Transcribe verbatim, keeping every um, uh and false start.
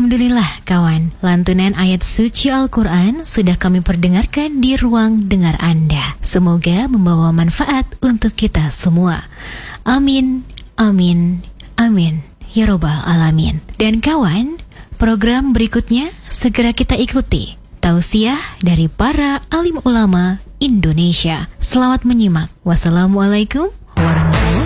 Alhamdulillah kawan, lantunan ayat suci Al-Quran sudah kami perdengarkan di ruang dengar Anda. Semoga membawa manfaat untuk kita semua. Amin, amin, amin, ya robbal alamin. Dan kawan, program berikutnya segera kita ikuti. Tausiah dari para alim ulama Indonesia. Selamat menyimak. Wassalamualaikum